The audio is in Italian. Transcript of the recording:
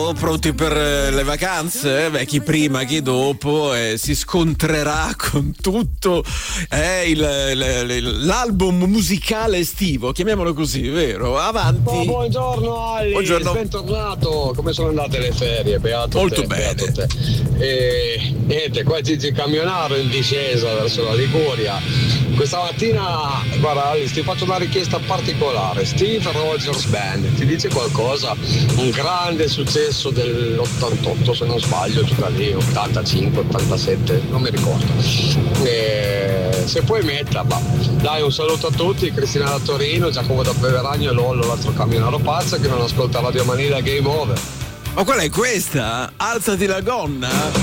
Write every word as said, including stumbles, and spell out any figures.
pronto? Pronti per eh, le vacanze? Beh, chi prima, chi dopo eh, si scontrerà con tutto eh, il, il, l'album musicale estivo, chiamiamolo così, vero? Avanti. Oh, buongiorno Ali, buongiorno. Bentornato. Come sono andate le ferie? Beato Molto te, bene. beato te. E, niente, qua Gigi Camionaro in discesa verso la Liguria. Questa mattina, guarda Ali, ti faccio una richiesta particolare. Steve Rogers Band, ti dice qualcosa? Un grande successo dell'ottantotto, se non sbaglio, giù da lì, ottantacinque, ottantasette, non mi ricordo. E se puoi metterla. Dai, un saluto a tutti, Cristina da Torino, Giacomo da Beveragno e Lollo, l'altro camionaro pazzo che non ascolta Radio Manila Game Over. Ma qual è questa? Alzati la gonna?